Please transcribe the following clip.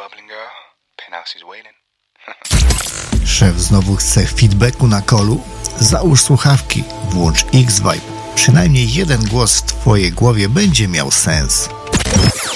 bubbling girl. Penthouse is waiting. Szef znowu chce feedbacku na callu? Załóż słuchawki, włącz X-Vibe. Przynajmniej jeden głos w twojej głowie będzie miał sens.